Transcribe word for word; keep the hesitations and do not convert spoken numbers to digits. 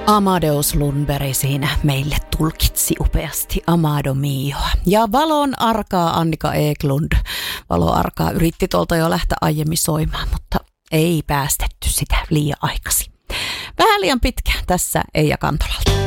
Amadeus Lundberg siinä meille tulkitsi upeasti Amado Mioa. Ja Valon arkaa Annika Eklund. Valo arkaa yritti tuolta jo lähteä aiemmin soimaan, mutta ei päästetty sitä liian aikaisin. Vähän liian pitkä tässä Eija Kantolalta.